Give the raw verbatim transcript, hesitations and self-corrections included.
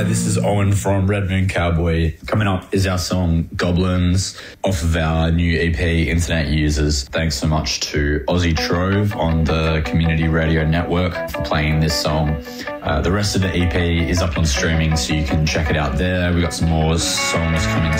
Hi, this is Owen from Red Moon Cowboy. Coming up is our song Goblins off of our new E P, Internet Users. Thanks so much to Aussie Trove on the Community Radio Network for playing this song. Uh, the rest of the E P is up on streaming, so you can check it out there. We've got some more songs coming